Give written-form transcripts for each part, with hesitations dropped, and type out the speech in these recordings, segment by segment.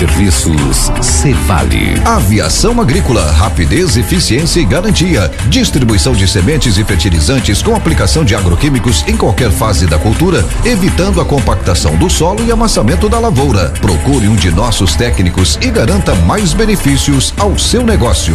Serviços Cevale. Aviação agrícola, rapidez, eficiência e garantia. Distribuição de sementes e fertilizantes com aplicação de agroquímicos em qualquer fase da cultura, evitando a compactação do solo e amassamento da lavoura. Procure um de nossos técnicos e garanta mais benefícios ao seu negócio.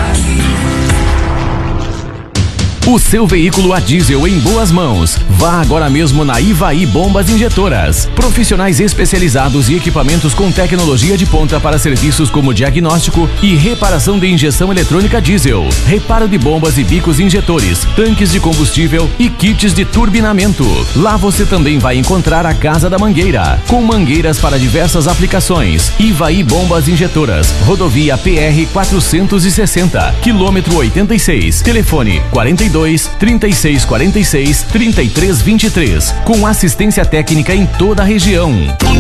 O seu veículo a diesel em boas mãos. Vá agora mesmo na Ivaí Bombas Injetoras. Profissionais especializados e equipamentos com tecnologia de ponta para serviços como diagnóstico e reparação de injeção eletrônica diesel, reparo de bombas e bicos injetores, tanques de combustível e kits de turbinamento. Lá você também vai encontrar a Casa da Mangueira, com mangueiras para diversas aplicações. Ivaí Bombas Injetoras, rodovia PR 460, quilômetro 86, telefone 42-3646-3323, com assistência técnica em toda a região.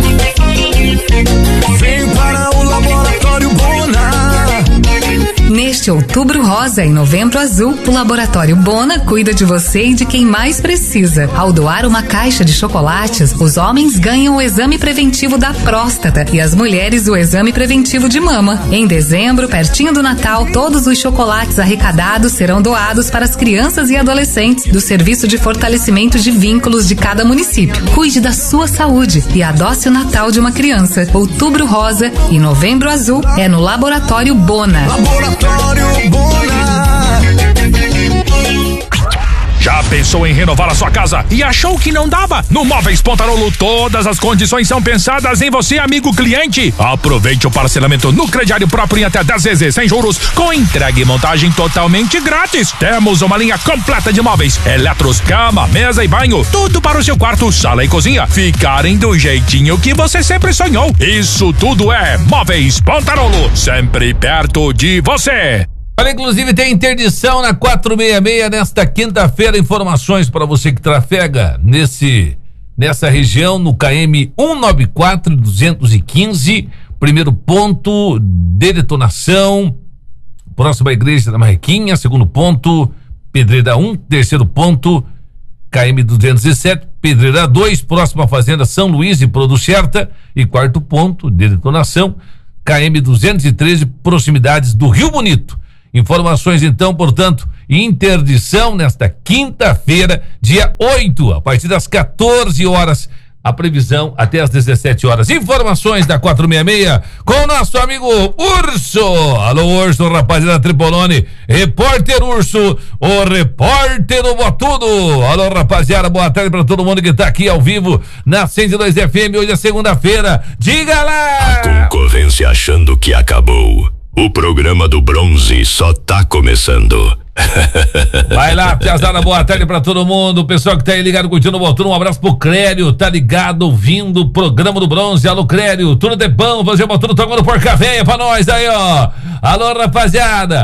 Vem para o Laboratório Bona. Neste Outubro Rosa e Novembro Azul, o Laboratório Bona cuida de você e de quem mais precisa. Ao doar uma caixa de chocolates, os homens ganham o exame preventivo da próstata e as mulheres o exame preventivo de mama. Em dezembro, pertinho do Natal, todos os chocolates arrecadados serão doados para as crianças e adolescentes do Serviço de Fortalecimento de Vínculos de cada município. Cuide da sua saúde e adoce o Natal de uma criança. Outubro Rosa e Novembro Azul é no Laboratório Bona. Laboratório Bona. Já pensou em renovar a sua casa e achou que não dava? No Móveis Pontarolo, todas as condições são pensadas em você, amigo cliente. Aproveite o parcelamento no crediário próprio em até 10 vezes sem juros, com entrega e montagem totalmente grátis. Temos uma linha completa de móveis, eletros, cama, mesa e banho, tudo para o seu quarto, sala e cozinha ficarem do jeitinho que você sempre sonhou. Isso tudo é Móveis Pontarolo, sempre perto de você. Olha, inclusive tem interdição na 466 nesta quinta-feira. Informações para você que trafega nessa região no KM 194 215, primeiro ponto de detonação, próximo à igreja da Marrequinha, segundo ponto Pedreira 1, terceiro ponto KM 207, Pedreira 2, próximo à fazenda São Luís e Producerta, e quarto ponto de detonação KM 213, proximidades do Rio Bonito. Informações então, portanto, interdição nesta quinta-feira, dia 8, a partir das 14 horas, a previsão até as 17 horas. Informações da 466 com o nosso amigo Urso. Alô, Urso, rapaziada Tripolone, repórter Urso, o repórter do Botudo. Alô, rapaziada, boa tarde pra todo mundo que tá aqui ao vivo na 102 FM. Hoje é segunda-feira, diga lá! A concorrência achando que acabou. O programa do Bronze só tá começando. Vai lá, piazada, boa tarde pra todo mundo. O pessoal que tá aí ligado curtindo o Botudo, um abraço pro Clério, tá ligado ouvindo o programa do Bronze. Alô, Clério, tudo de bom, fazer o Botudo tocando porca véia pra nós aí, ó. Alô, rapaziada.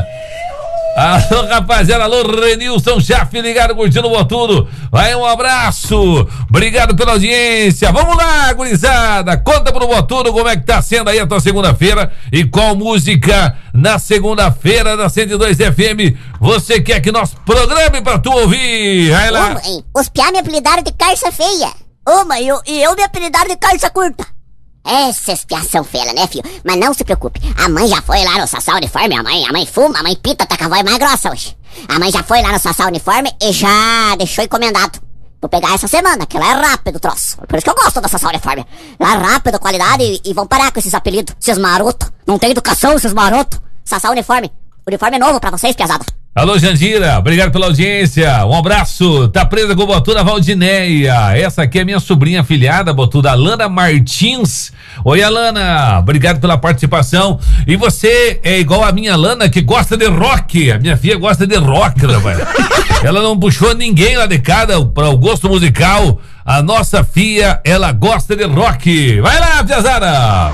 Alô, rapaziada, alô, Renilson Chafe, ligado curtindo o Botudo. Vai, um abraço, obrigado pela audiência. Vamos lá, gurizada, conta pro Botudo como é que tá sendo aí a tua segunda-feira e qual música na segunda-feira da 102 FM você quer que nós programe pra tu ouvir. Vai lá. Ô, mãe, os piá me apelidaram de carça feia. Ô, mãe, eu me apelidaram de carça curta. Essa espiação feia, né, filho? Mas não se preocupe, a mãe já foi lá no Sassá Uniforme, a mãe fuma, a mãe pita, tá com a voz mais grossa hoje. A mãe já foi lá no Sassá Uniforme e já deixou encomendado. Vou pegar essa semana, que lá é rápido o troço. Por isso que eu gosto da Sassá Uniforme. Lá é rápido, qualidade e vão parar com esses apelidos, esses marotos. Não tem educação, esses marotos. Sassá Uniforme, uniforme novo pra vocês, piazada. Alô, Jandira, obrigado pela audiência, um abraço. Tá presa com o Botudo, a Valdineia. Essa aqui é minha sobrinha afilhada, Botudo, Alana Martins. Oi, Alana, obrigado pela participação. E você é igual a minha Alana, que gosta de rock. A minha filha gosta de rock, rapaz. Ela não puxou ninguém lá de casa para o gosto musical. A nossa filha, ela gosta de rock. Vai lá, piazada.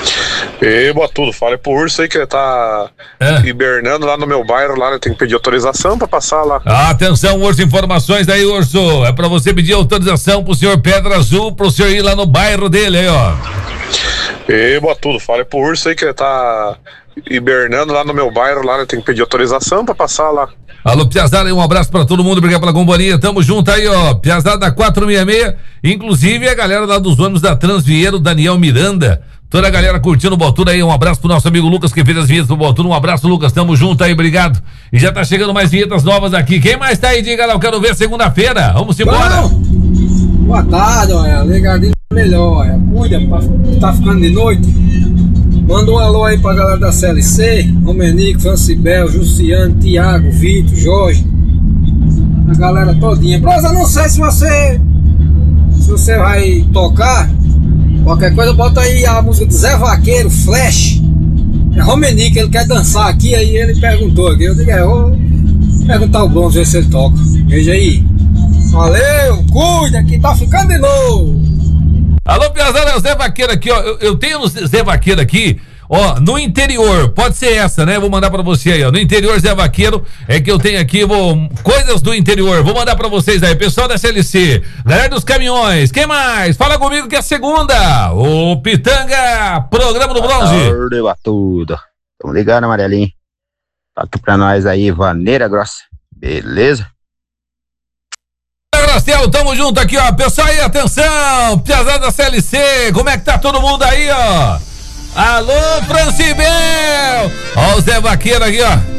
E Botudo, fala pro Urso aí que ele tá hibernando lá no meu bairro, lá, né? Tem que pedir autorização pra passar lá. Atenção, Urso, informações aí, Urso. É pra você pedir autorização pro senhor Pedra Azul, pro senhor ir lá no bairro dele aí, ó. Boa tudo, fala pro urso aí que tá hibernando lá no meu bairro, lá, né? Tem que pedir autorização pra passar lá. Alô, Piazada, um abraço pra todo mundo, obrigado pela companhia, tamo junto aí, ó, Piazada da 466, inclusive a galera lá dos ônibus da Transvieiro, Daniel Miranda, toda a galera curtindo o Botuno aí, um abraço pro nosso amigo Lucas que fez as vinhetas pro Botuno, um abraço, Lucas, tamo junto aí, obrigado. E já tá chegando mais vinhetas novas aqui, quem mais tá aí, diga lá, eu quero ver segunda-feira, vamos embora. Boa tarde, olha, ligadinho melhor, olha, cuida, tá ficando de noite. Manda um alô aí pra galera da CLC, Romenico, Francibel, Jussiano, Tiago, Vitor, Jorge, a galera todinha. Brasa, eu não sei se você vai tocar, qualquer coisa bota aí a música do Zé Vaqueiro, Flash. É Romenico, ele quer dançar aqui, aí ele perguntou aqui, eu digo, vou perguntar ao Bronze, ver se ele toca. Veja aí. Valeu, cuida que tá ficando de novo. Alô, Piazada, é o Zé Vaqueiro aqui, ó. Eu tenho o Zé Vaqueiro aqui, ó, no interior. Pode ser essa, né? Vou mandar pra você aí, ó. No interior, Zé Vaqueiro, é que eu tenho aqui, coisas do interior. Vou mandar pra vocês aí, pessoal da SLC, galera dos caminhões. Quem mais? Fala comigo que é segunda. O Pitanga, programa do Bronze. Boa tudo. Tamo ligando, amarelinho. Toca pra nós aí, Vaneira Grossa. Beleza? Marcelo, tamo junto aqui, ó. Pessoal aí, atenção! Piazada da CLC, como é que tá todo mundo aí, ó? Alô, Francibel! Ó o Zé Vaqueiro aqui, ó.